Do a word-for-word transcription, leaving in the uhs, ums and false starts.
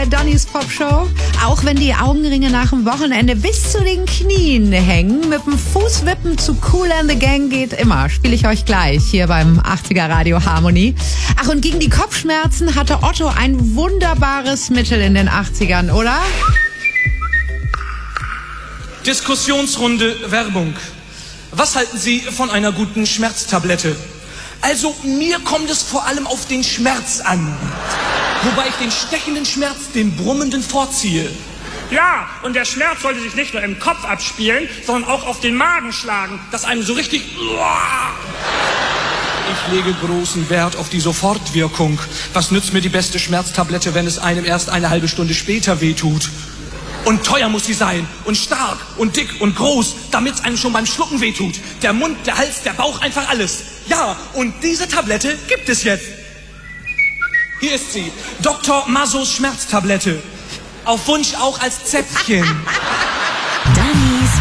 bei Donnys Popshow. Auch wenn die Augenringe nach dem Wochenende bis zu den Knien hängen, mit dem Fußwippen zu Kool and the Gang geht immer. Spiele ich euch gleich hier beim achtziger Radio Harmonie. Ach, und gegen die Kopfschmerzen hatte Otto ein wunderbares Mittel in den achtzigern, oder? Diskussionsrunde Werbung. Was halten Sie von einer guten Schmerztablette? Also, mir kommt es vor allem auf den Schmerz an. Wobei ich den stechenden Schmerz dem brummenden vorziehe. Ja, und der Schmerz sollte sich nicht nur im Kopf abspielen, sondern auch auf den Magen schlagen, dass einem so richtig... Ich lege großen Wert auf die Sofortwirkung. Was nützt mir die beste Schmerztablette, wenn es einem erst eine halbe Stunde später wehtut? Und teuer muss sie sein und stark und dick und groß, damit es einem schon beim Schlucken wehtut. Der Mund, der Hals, der Bauch, einfach alles. Ja, und diese Tablette gibt es jetzt. Hier ist sie, Doktor Massos Schmerztablette. Auf Wunsch auch als Zäpfchen.